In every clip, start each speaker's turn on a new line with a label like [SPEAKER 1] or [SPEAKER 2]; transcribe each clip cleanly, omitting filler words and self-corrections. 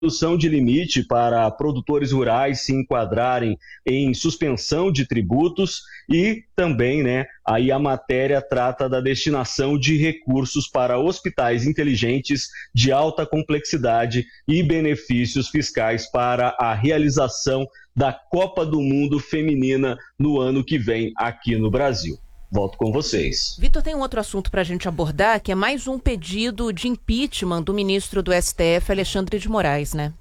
[SPEAKER 1] redução de limite para produtores rurais se enquadrarem em suspensão de tributos e também, aí a matéria trata da destinação de recursos para hospitais inteligentes de alta complexidade e benefícios fiscais para a realização da Copa do Mundo Feminina no ano que vem aqui no Brasil. Volto com vocês.
[SPEAKER 2] Vitor, tem um outro assunto para a gente abordar, que é mais um pedido de impeachment do ministro do STF, Alexandre de Moraes, né?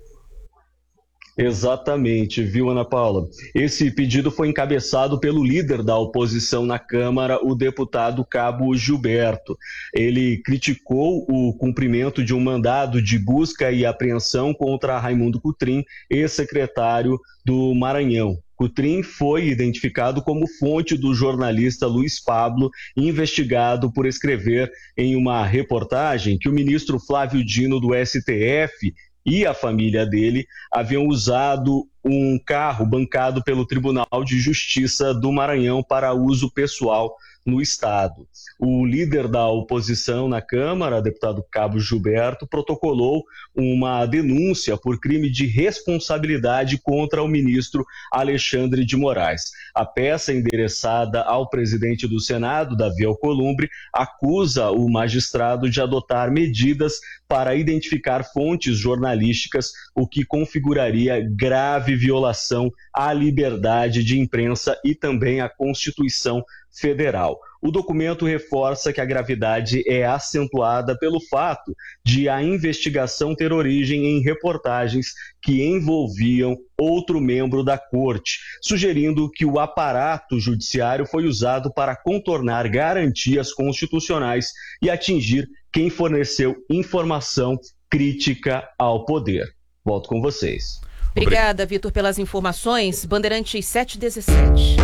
[SPEAKER 1] Exatamente, viu, Ana Paula? Esse pedido foi encabeçado pelo líder da oposição na Câmara, o deputado Cabo Gilberto. Ele criticou o cumprimento de um mandado de busca e apreensão contra Raimundo Cotrim, ex-secretário do Maranhão. Cotrim foi identificado como fonte do jornalista Luiz Pablo, investigado por escrever em uma reportagem que o ministro Flávio Dino do STF e a família dele haviam usado um carro bancado pelo Tribunal de Justiça do Maranhão para uso pessoal no estado. O líder da oposição na Câmara, deputado Cabo Gilberto, protocolou uma denúncia por crime de responsabilidade contra o ministro Alexandre de Moraes. A peça endereçada ao presidente do Senado, Davi Alcolumbre, acusa o magistrado de adotar medidas para identificar fontes jornalísticas, o que configuraria grave violação à liberdade de imprensa e também à Constituição Federal. O documento reforça que a gravidade é acentuada pelo fato de a investigação ter origem em reportagens que envolviam outro membro da corte, sugerindo que o aparato judiciário foi usado para contornar garantias constitucionais e atingir quem forneceu informação crítica ao poder. Volto com vocês.
[SPEAKER 2] Obrigada, Vitor, pelas informações. Bandeirantes 717.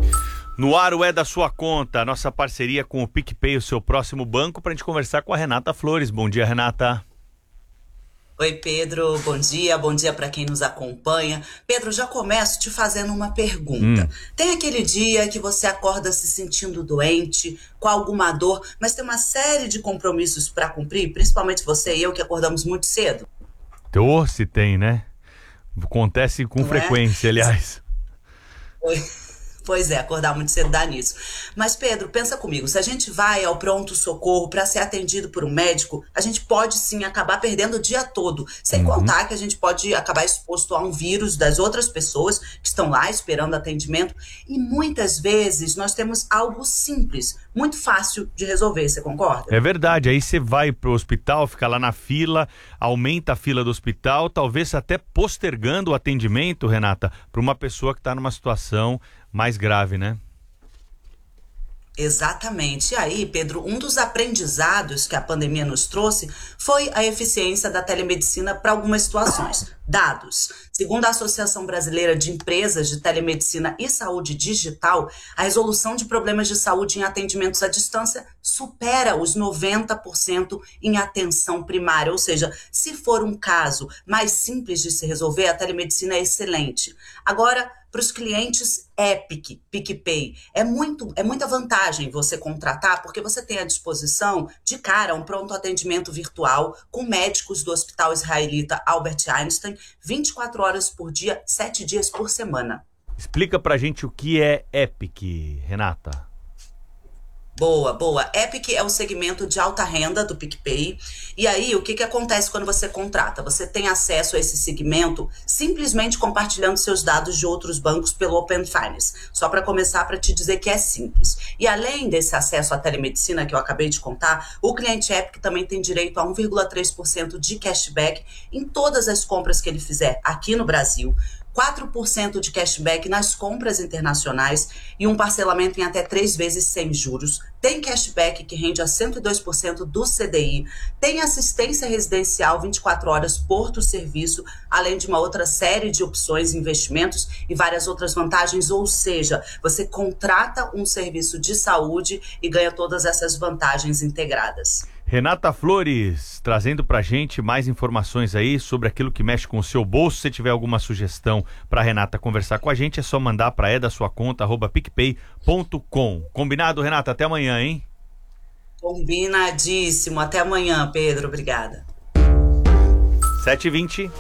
[SPEAKER 3] No ar o É da Sua Conta, nossa parceria com o PicPay, o seu próximo banco, para a gente conversar com a Renata Flores. Bom dia, Renata.
[SPEAKER 4] Oi, Pedro, bom dia para quem nos acompanha. Pedro, já começo te fazendo uma pergunta. Tem aquele dia que você acorda se sentindo doente, com alguma dor, mas tem uma série de compromissos para cumprir, principalmente você e eu que acordamos muito cedo?
[SPEAKER 3] Se tem, né? Acontece com frequência, aliás.
[SPEAKER 4] Pois é, acordar muito cedo dá nisso. Mas, Pedro, pensa comigo, se a gente vai ao pronto-socorro para ser atendido por um médico, a gente pode sim acabar perdendo o dia todo, sem contar que a gente pode acabar exposto a um vírus das outras pessoas que estão lá esperando atendimento. E muitas vezes nós temos algo simples, muito fácil de resolver, você concorda?
[SPEAKER 3] É verdade, aí você vai pro hospital, fica lá na fila, aumenta a fila do hospital, talvez até postergando o atendimento, Renata, para uma pessoa que está numa situação mais grave, né?
[SPEAKER 4] Exatamente. E aí, Pedro, um dos aprendizados que a pandemia nos trouxe foi a eficiência da telemedicina para algumas situações. Dados. Segundo a Associação Brasileira de Empresas de Telemedicina e Saúde Digital, a resolução de problemas de saúde em atendimentos à distância supera os 90% em atenção primária. Ou seja, se for um caso mais simples de se resolver, a telemedicina é excelente. Agora, para os clientes Epic, PicPay, é muita vantagem você contratar, porque você tem à disposição, de cara, um pronto atendimento virtual com médicos do Hospital Israelita Albert Einstein, 24 horas por dia, 7 dias por semana.
[SPEAKER 3] Explica pra gente o que é Epic, Renata.
[SPEAKER 4] Boa. Epic é o segmento de alta renda do PicPay. E aí, o que acontece quando você contrata? Você tem acesso a esse segmento simplesmente compartilhando seus dados de outros bancos pelo Open Finance. Só para começar, para te dizer que é simples. E além desse acesso à telemedicina que eu acabei de contar, o cliente Epic também tem direito a 1,3% de cashback em todas as compras que ele fizer aqui no Brasil, 4% de cashback nas compras internacionais e um parcelamento em até 3 vezes sem juros. Tem cashback que rende a 102% do CDI. Tem assistência residencial 24 horas por serviço, além de uma outra série de opções, investimentos e várias outras vantagens. Ou seja, você contrata um serviço de saúde e ganha todas essas vantagens integradas.
[SPEAKER 3] Renata Flores, trazendo pra gente mais informações aí sobre aquilo que mexe com o seu bolso. Se tiver alguma sugestão pra Renata conversar com a gente, é só mandar pra edasuaconta@picpay.com. Combinado, Renata? Até amanhã, hein?
[SPEAKER 4] Combinadíssimo. Até amanhã, Pedro. Obrigada.
[SPEAKER 3] 7h20.